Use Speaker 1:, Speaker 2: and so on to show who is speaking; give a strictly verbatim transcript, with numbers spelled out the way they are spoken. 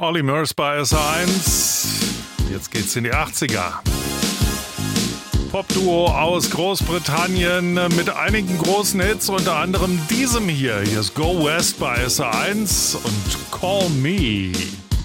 Speaker 1: Olly Murs bei S R eins. Jetzt geht's in die achtziger. Popduo aus Großbritannien mit einigen großen Hits, unter anderem diesem hier. Hier ist Go West bei S R eins und Call Me.